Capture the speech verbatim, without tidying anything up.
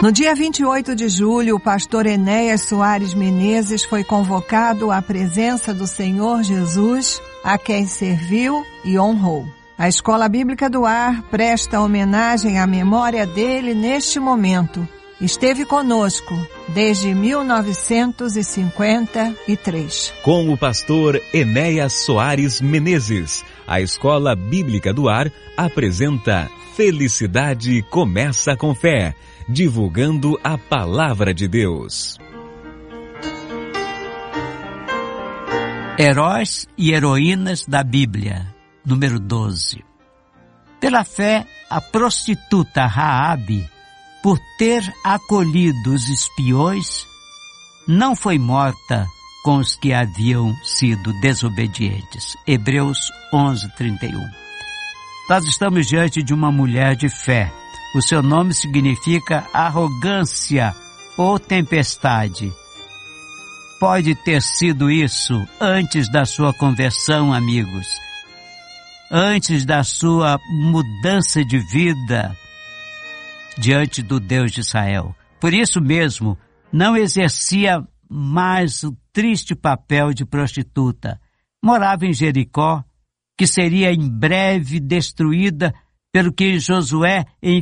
No dia vinte e oito de julho, o pastor Enéas Soares Menezes foi convocado à presença do Senhor Jesus, a quem serviu e honrou. A Escola Bíblica do Ar presta homenagem à memória dele neste momento. Esteve conosco desde mil novecentos e cinquenta e três. Com o pastor Enéas Soares Menezes, a Escola Bíblica do Ar apresenta Felicidade Começa com Fé, divulgando a Palavra de Deus. Heróis e heroínas da Bíblia, número doze. Pela fé, a prostituta Raabe, por ter acolhido os espiões, não foi morta com os que haviam sido desobedientes. Hebreus onze, trinta e um. Nós estamos diante de uma mulher de fé. O seu nome significa arrogância ou tempestade. Pode ter sido isso antes da sua conversão, amigos. Antes da sua mudança de vida diante do Deus de Israel. Por isso mesmo, não exercia mais o triste papel de prostituta. Morava em Jericó, que seria em breve destruída pelo que Josué